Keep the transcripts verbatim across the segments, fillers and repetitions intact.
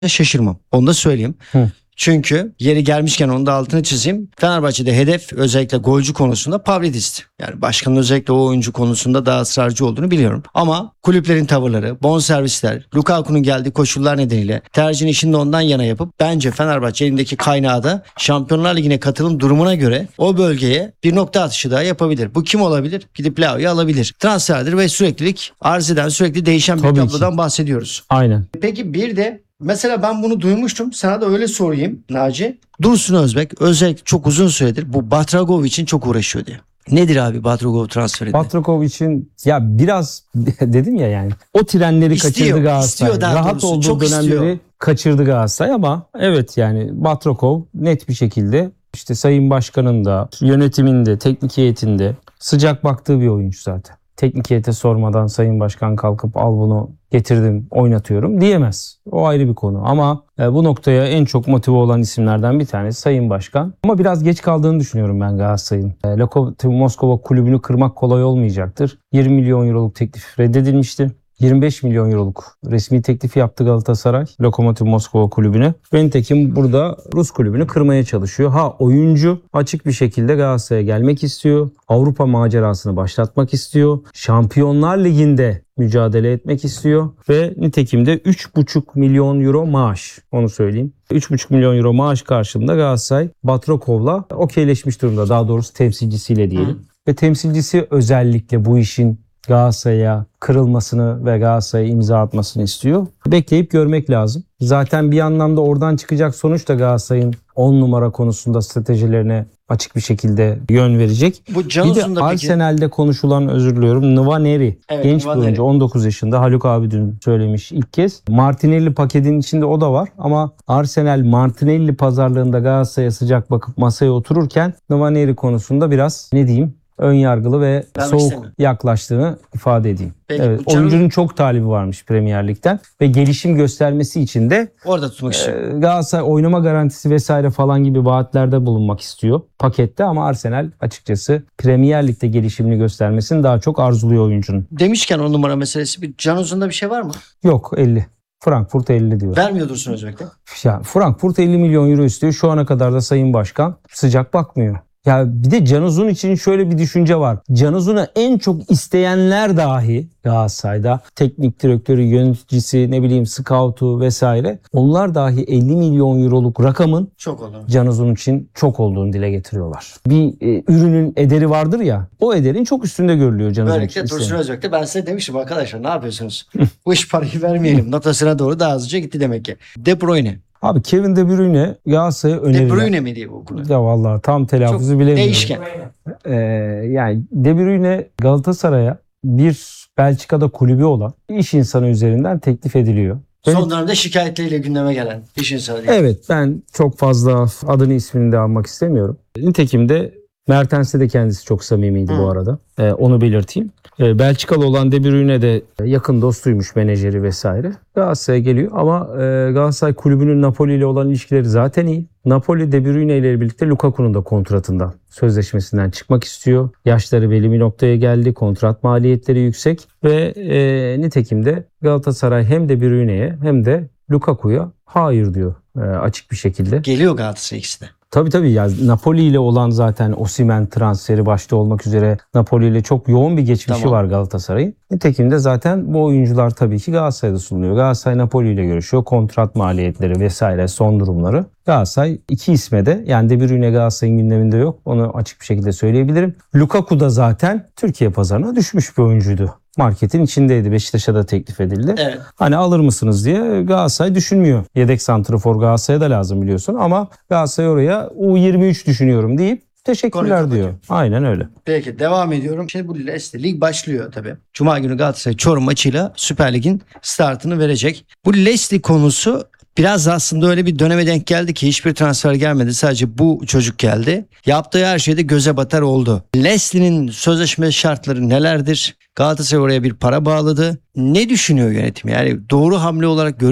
şaşırmam. Onu da söyleyeyim. Hı. Çünkü yeri gelmişken onun da altını çizeyim. Fenerbahçe'de hedef özellikle golcü konusunda Pavlidis'ti. Yani başkanın özellikle o oyuncu konusunda daha ısrarcı olduğunu biliyorum. Ama kulüplerin tavırları, bonservisler, Lukaku'nun geldiği koşullar nedeniyle tercihini işinde ondan yana yapıp bence Fenerbahçe elindeki kaynağı da Şampiyonlar Ligi'ne katılım durumuna göre o bölgeye bir nokta atışı daha yapabilir. Bu kim olabilir? Gidip Leao'yu alabilir. Transferdir ve süreklilik arz eden, sürekli değişen bir Tabii tablodan ki. bahsediyoruz. Aynen. Peki bir de mesela ben bunu duymuştum. Sana da öyle sorayım Naci. Dursun Özbek özellikle çok uzun süredir bu Batragov için çok uğraşıyor diye. Nedir abi Batragov transferinde? Batragov için ya biraz dedim ya yani o trenleri İstiyor, kaçırdı Galatasaray. istiyor daha Rahat doğrusu, olduğu çok dönemleri istiyor. kaçırdı Galatasaray ama evet yani Batragov net bir şekilde işte Sayın Başkan'ın da yönetiminde, teknik heyetinde sıcak baktığı bir oyuncu zaten. Teknik heyete sormadan Sayın Başkan kalkıp al bunu getirdim oynatıyorum diyemez. O ayrı bir konu ama e, bu noktaya en çok motive olan isimlerden bir tanesi Sayın Başkan. Ama biraz geç kaldığını düşünüyorum ben Galatasaray'ın. E, Lokomotiv Moskova kulübünü kırmak kolay olmayacaktır. yirmi milyon euroluk teklif reddedilmişti. yirmi beş milyon euroluk resmi teklifi yaptı Galatasaray Lokomotiv Moskova kulübüne. Ve nitekim burada Rus kulübünü kırmaya çalışıyor. Ha oyuncu açık bir şekilde Galatasaray'a gelmek istiyor. Avrupa macerasını başlatmak istiyor. Şampiyonlar Ligi'nde mücadele etmek istiyor. Ve nitekim de üç buçuk milyon euro maaş. Onu söyleyeyim. üç buçuk milyon euro maaş karşılığında Galatasaray Batrakov'la okeyleşmiş durumda. Daha doğrusu temsilcisiyle diyelim. Hı. Ve temsilcisi özellikle bu işin Galatasaray'a kırılmasını ve Galatasaray'a imza atmasını istiyor. Bekleyip görmek lazım. Zaten bir anlamda oradan çıkacak sonuç da Galatasaray'ın on numara konusunda stratejilerine açık bir şekilde yön verecek. Bu bir Canuz'un de da peki... Arsenal'de konuşulan, özür diliyorum, Nwaneri. Evet, Genç bir Nwaneri. oyuncu, on dokuz yaşında. Haluk abi dün söylemiş ilk kez. Martinelli paketin içinde o da var ama Arsenal Martinelli pazarlığında Galatasaray'a sıcak bakıp masaya otururken Nwaneri konusunda biraz ne diyeyim? ön yargılı ve Vermek soğuk istemiyorum. yaklaştığını ifade edeyim. Peki, evet, bu Can'ın- oyuncunun çok talibi varmış Premier Lig'den ve gelişim göstermesi için de Orada tutmak e, istiyorum. Galatasaray oynama garantisi vesaire falan gibi vaatlerde bulunmak istiyor pakette ama Arsenal açıkçası Premier Lig'de gelişimini göstermesini daha çok arzuluyor oyuncunun. Demişken on numara meselesi, bir Canuz'un da bir şey var mı? Yok elli. Frankfurt elli diyor. Vermiyor Dursun Özbek'te. Ya Frankfurt elli milyon euro istiyor. Şu ana kadar da Sayın Başkan sıcak bakmıyor. Ya bir de Can Uzun için şöyle bir düşünce var. Can Uzun'u en çok isteyenler dahi Galatasaray'da teknik direktörü, yöneticisi, ne bileyim scout'u vesaire, onlar dahi elli milyon euroluk rakamın Çok oldu. Can Uzun için çok olduğunu dile getiriyorlar. Bir e, ürünün ederi vardır ya, o ederin çok üstünde görülüyor Can Uzun Böylelikle için. Dursun Özbek'te ben size demiştim arkadaşlar ne yapıyorsunuz? Bu iş parayı vermeyelim. Notasına doğru daha hızlıca gitti demek ki. De Bruyne. Abi Kevin De Bruyne Galatasaray'a önerilen. De Bruyne mi diye okunu? Ya vallahi tam telaffuzu Çok bilemiyorum. değişken. Ee, yani De Bruyne Galatasaray'a bir Belçika'da kulübü olan iş insanı üzerinden teklif ediliyor. Son dönemde şikayetleriyle gündeme gelen iş insanı değil. Evet, ben çok fazla adını ismini de almak istemiyorum. Nitekim de Mertens'le de kendisi çok samimiydi Hı. bu arada. Ee, onu belirteyim. Ee, Belçikalı olan De Bruyne de yakın dostuymuş, menajeri vesaire. Galatasaray'a geliyor ama e, Galatasaray kulübünün Napoli ile olan ilişkileri zaten iyi. Napoli De Bruyne ile birlikte Lukaku'nun da kontratından, sözleşmesinden çıkmak istiyor. Yaşları belli bir noktaya geldi. Kontrat maliyetleri yüksek ve e, nitekim de Galatasaray hem De Bruyne'ye hem de Lukaku'ya hayır diyor e, açık bir şekilde. Geliyor Galatasaray ikisi de. Tabii tabii ya, Napoli ile olan zaten Osimhen transferi başta olmak üzere Napoli ile çok yoğun bir geçmişi Tamam. var Galatasaray'ın. Nitekim de zaten bu oyuncular tabii ki Galatasaray'da sunuluyor. Galatasaray Napoli ile görüşüyor. Kontrat maliyetleri vesaire, son durumları. Galatasaray iki isme de, yani De Bruyne Galatasaray'ın gündeminde yok. Onu açık bir şekilde söyleyebilirim. Lukaku da zaten Türkiye pazarına düşmüş bir oyuncuydu. Marketin içindeydi. Beşiktaş'a da teklif edildi. Evet. Hani alır mısınız diye Galatasaray düşünmüyor. Yedek santrafor Galatasaray'a da lazım biliyorsun ama Galatasaray oraya U yirmi üç düşünüyorum deyip teşekkürler Konuyu diyor. Aynen öyle. Peki devam ediyorum. Şimdi bu Leicester lig başlıyor tabii. Cuma günü Galatasaray Çorum maçıyla Süper Lig'in startını verecek. Bu Leicester konusu biraz aslında öyle bir döneme denk geldi ki hiçbir transfer gelmedi. Sadece bu çocuk geldi. Yaptığı her şeyde göze batar oldu. Leicester'in sözleşme şartları nelerdir? Galatasaray oraya bir para bağladı. Ne düşünüyor yönetim? Yani doğru hamle olarak görüyor mu?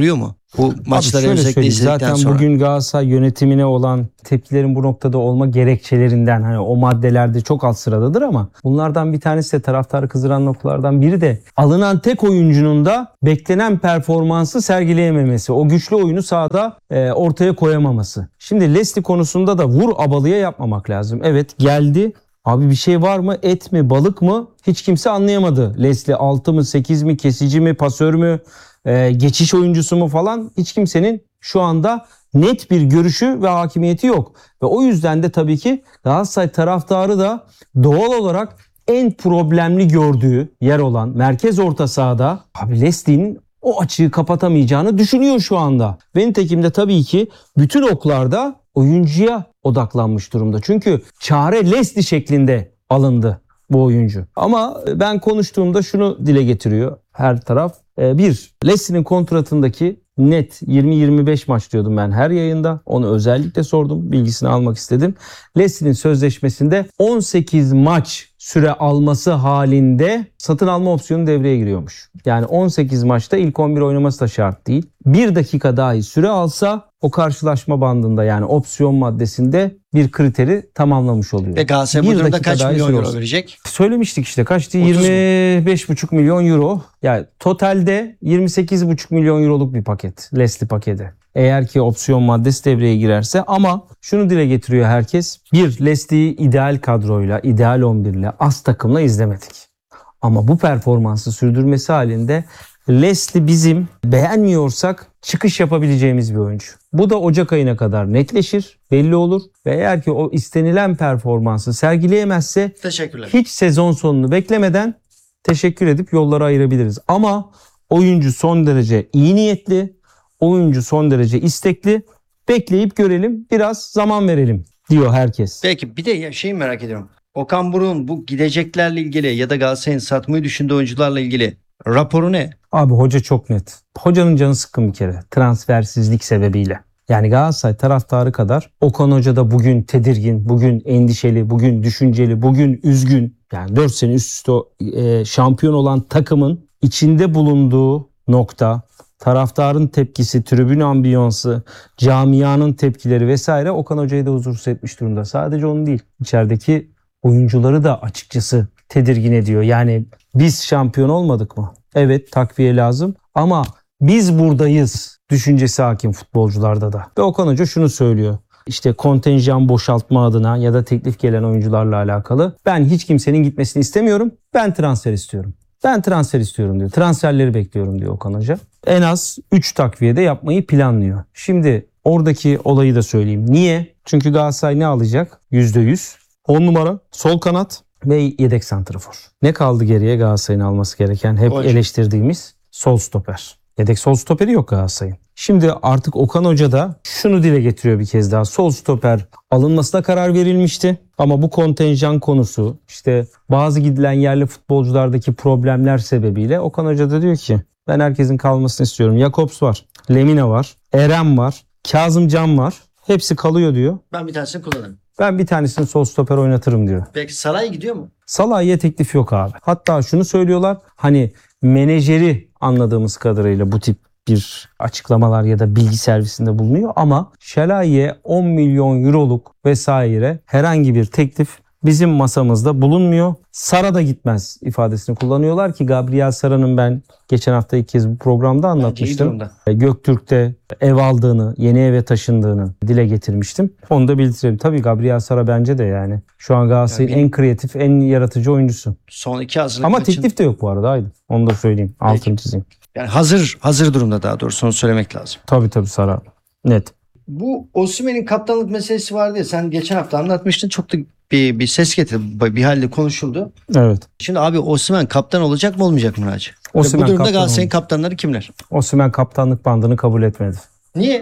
Bu maçları şöyle özellikle söyleyeyim, izledikten zaten sonra. bugün Galatasaray yönetimine olan tepkilerin bu noktada olma gerekçelerinden, hani o maddelerde çok alt sıradadır ama bunlardan bir tanesi de, taraftarı kızdıran noktalardan biri de alınan tek oyuncunun da beklenen performansı sergileyememesi. O güçlü oyunu sahada e, ortaya koyamaması. Şimdi Leslie konusunda da vur abalıya yapmamak lazım. Evet, geldi. Abi bir şey var mı? Et mi? Balık mı? Hiç kimse anlayamadı. Leslie altı mı? sekiz mi? Kesici mi? Pasör mü? Ee, geçiş oyuncusu mu falan? Hiç kimsenin şu anda net bir görüşü ve hakimiyeti yok. Ve o yüzden de tabii ki Galatasaray taraftarı da doğal olarak en problemli gördüğü yer olan merkez orta sahada abi Leslie'nin o açığı kapatamayacağını düşünüyor şu anda. Ve nitekim de tabii ki bütün oklarda oyuncuya odaklanmış durumda. Çünkü çare Leslie şeklinde alındı bu oyuncu. Ama ben konuştuğumda şunu dile getiriyor her taraf. Bir, Leslie'nin kontratındaki net yirmi yirmi beş maç diyordum ben her yayında. Onu özellikle sordum. Bilgisini almak istedim. Leslie'nin sözleşmesinde on sekiz maç süre alması halinde satın alma opsiyonu devreye giriyormuş. Yani on sekiz maçta ilk on bir oynaması da şart değil. Bir dakika dahi süre alsa o karşılaşma bandında, yani opsiyon maddesinde bir kriteri tamamlamış oluyor. Ve Galatasaray bu durumda kaç milyon euro verecek? Söylemiştik işte, kaçtı? otuz mu? yirmi beş buçuk milyon euro. Yani totalde yirmi sekiz buçuk milyon euroluk bir paket. Leslie paketi. Eğer ki opsiyon maddesi devreye girerse, ama şunu dile getiriyor herkes. Bir, Leslie'yi ideal kadroyla, ideal on birle, az takımla izlemedik. Ama bu performansı sürdürmesi halinde Leslie bizim beğenmiyorsak çıkış yapabileceğimiz bir oyuncu. Bu da Ocak ayına kadar netleşir, belli olur ve eğer ki o istenilen performansı sergileyemezse Teşekkürler. hiç sezon sonunu beklemeden teşekkür edip yolları ayırabiliriz. Ama oyuncu son derece iyi niyetli, oyuncu son derece istekli. Bekleyip görelim, biraz zaman verelim diyor herkes. Peki bir de ya şeyi merak ediyorum. Okan Buruk'un bu gideceklerle ilgili ya da Galatasaray'ın satmayı düşündüğü oyuncularla ilgili raporu ne? Abi hoca çok net. Hocanın canı sıkkın bir kere transfersizlik sebebiyle. Yani Galatasaray taraftarı kadar Okan Hoca da bugün tedirgin, bugün endişeli, bugün düşünceli, bugün üzgün. Yani dört sene üst üste e, şampiyon olan takımın içinde bulunduğu nokta, taraftarın tepkisi, tribün ambiyansı, camianın tepkileri vesaire Okan Hoca'yı da huzursuz etmiş durumda. Sadece onu değil, içerideki oyuncuları da açıkçası tedirgin ediyor. Yani biz şampiyon olmadık mı? Evet, takviye lazım ama biz buradayız düşüncesi hakim futbolcularda da. Ve Okan Hoca şunu söylüyor. İşte kontenjan boşaltma adına ya da teklif gelen oyuncularla alakalı. Ben hiç kimsenin gitmesini istemiyorum. Ben transfer istiyorum. Ben transfer istiyorum diyor. Transferleri bekliyorum diyor Okan Hoca. En az üç takviye de yapmayı planlıyor. Şimdi oradaki olayı da söyleyeyim. Niye? Çünkü Galatasaray ne alacak? yüzde yüz. on numara, sol kanat ve yedek santrafor. Ne kaldı geriye Galatasaray'ın alması gereken? Hep Hoca. eleştirdiğimiz sol stoper. Yedek sol stoperi yok Galatasaray'ın. Şimdi artık Okan Hoca da şunu dile getiriyor bir kez daha. Sol stoper alınmasına karar verilmişti. Ama bu kontenjan konusu, işte bazı gidilen yerli futbolculardaki problemler sebebiyle Okan Hoca da diyor ki ben herkesin kalmasını istiyorum. Jakobs var, Lemina var, Eren var, Kazımcan var. Hepsi kalıyor diyor. Ben bir tanesini kullanırım. Ben bir tanesini sol stoper oynatırım diyor. Peki Saray gidiyor mu? Salah'a teklif yok abi. Hatta şunu söylüyorlar. Hani menajeri anladığımız kadarıyla bu tip bir açıklamalar ya da bilgi servisinde bulunuyor ama Şalai'ye on milyon euroluk vesaire herhangi bir teklif bizim masamızda bulunmuyor. Sara da gitmez ifadesini kullanıyorlar ki Gabriel Sara'nın ben geçen hafta ilk kez bu programda anlatmıştım. Göktürk'te ev aldığını, yeni eve taşındığını dile getirmiştim. Onu da bildirelim. Tabii Gabriel Sara bence de yani şu an Galatasaray'ın Yani en kreatif, en yaratıcı oyuncusu. Son iki hazırlık Ama maçın- teklif de yok bu arada Aydın. Onu da söyleyeyim. Altını çizeyim. Yani hazır hazır durumda, daha doğrusu onu söylemek lazım. Tabii tabii Sara. Net. Bu Osimhen'in kaptanlık meselesi vardı ya, sen geçen hafta anlatmıştın, çok da bir, bir ses getirdi, bir halde konuşuldu. Evet. Şimdi abi Osimhen kaptan olacak mı olmayacak mı Naci? Osimhen Bu durumda kaptan Galatasaray'ın olacak. kaptanları kimler? Osimhen kaptanlık bandını kabul etmedi. Niye?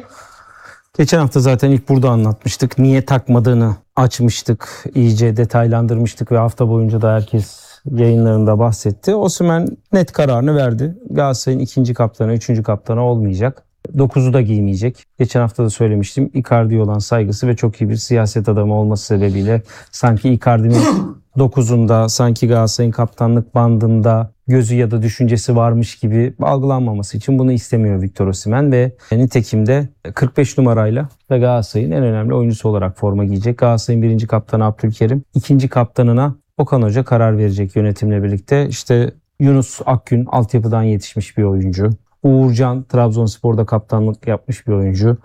Geçen hafta zaten ilk burada anlatmıştık. Niye takmadığını açmıştık. İyice detaylandırmıştık ve hafta boyunca da herkes yayınlarında bahsetti. Osimhen net kararını verdi. Galatasaray'ın ikinci kaptanı, üçüncü kaptanı olmayacak. dokuzu da giymeyecek. Geçen hafta da söylemiştim. Icardi'ye olan saygısı ve çok iyi bir siyaset adamı olması sebebiyle sanki Icardi'nin dokuzunda, sanki Galatasaray'ın kaptanlık bandında gözü ya da düşüncesi varmış gibi algılanmaması için bunu istemiyor Victor Osimhen ve nitekim de kırk beş numarayla ve Galatasaray'ın en önemli oyuncusu olarak forma giyecek. Galatasaray'ın birinci kaptanı Abdülkerim, ikinci kaptanına Okan Hoca karar verecek yönetimle birlikte. İşte Yunus Akgün altyapıdan yetişmiş bir oyuncu. Uğurcan Trabzonspor'da kaptanlık yapmış bir oyuncu.